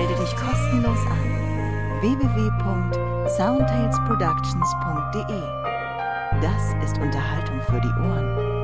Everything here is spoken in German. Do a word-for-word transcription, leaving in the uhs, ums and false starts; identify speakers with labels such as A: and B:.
A: Melde dich kostenlos an. w w w punkt soundtalesproductions punkt d e. Das ist Unterhaltung für die Ohren.